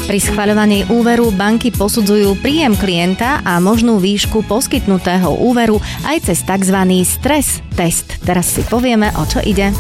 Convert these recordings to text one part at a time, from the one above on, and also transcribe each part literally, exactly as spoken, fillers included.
Pri schvaľovaní úveru banky posudzujú príjem klienta a možnú výšku poskytnutého úveru aj cez tzv. Stres test. Teraz si povieme, o čo ide.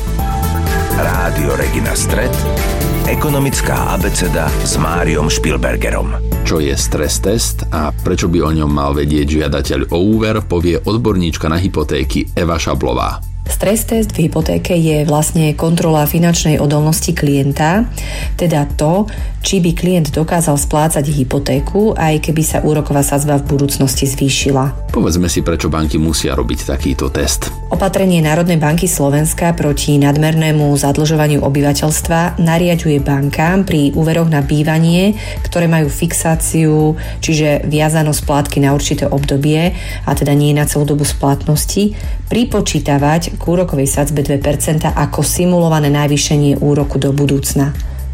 Rádio Regina Stret, ekonomická abeceda s Máriom Špilbergerom. Čo je stres test a prečo by o ňom mal vedieť žiadateľ o úver, povie odborníčka na hypotéky Eva Šablová. Stres test v hypotéke je vlastne kontrola finančnej odolnosti klienta, teda to, či by klient dokázal splácať hypotéku, aj keby sa úroková sadzba v budúcnosti zvýšila. Povedzme si, prečo banky musia robiť takýto test. Opatrenie Národnej banky Slovenska proti nadmernému zadlžovaniu obyvateľstva nariaďuje bankám pri úveroch na bývanie, ktoré majú fixáciu, čiže viazanosť splátky na určité obdobie, a teda nie na celú dobu splatnosti, pripočítavať k úrokovej sadzbe dve percentá ako simulované navýšenie úroku do budúcna.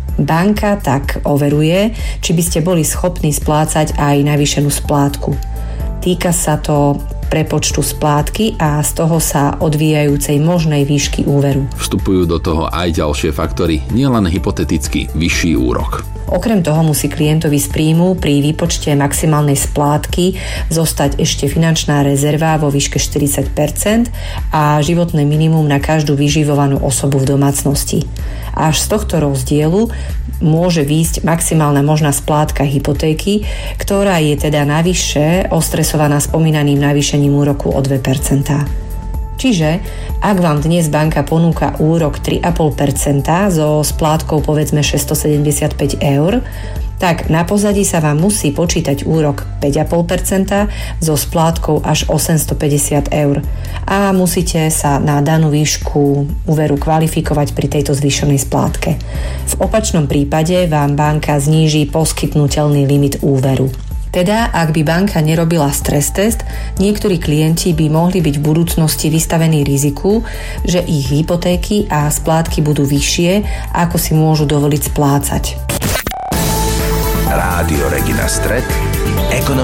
Banka tak overuje, či by ste boli schopní splácať aj navýšenú splátku. Týka sa to prepočtu splátky a z toho sa odvíjajúcej možnej výšky úveru. Vstupujú do toho aj ďalšie faktory, nielen hypoteticky vyšší úrok. Okrem toho musí klientovi z príjmu pri výpočte maximálnej splátky zostať ešte finančná rezerva vo výške štyridsať percent a životné minimum na každú vyživovanú osobu v domácnosti. Až z tohto rozdielu môže výjsť maximálna možná splátka hypotéky, ktorá je teda navyše ostresovaná spomínaným navýšením úroku o dve percentá. Čiže, ak vám dnes banka ponúka úrok tri celé päť percenta so splátkou povedzme šesťstosedemdesiatpäť eur, tak na pozadí sa vám musí počítať úrok päť celé päť percenta so splátkou až osemstopäťdesiat eur a musíte sa na danú výšku úveru kvalifikovať pri tejto zvýšenej splátke. V opačnom prípade vám banka zníži poskytnuteľný limit úveru. Teda, ak by banka nerobila stres test, niektorí klienti by mohli byť v budúcnosti vystavení riziku, že ich hypotéky a splátky budú vyššie, ako si môžu dovoliť splácať. Rádio Regina Stret, ekonomická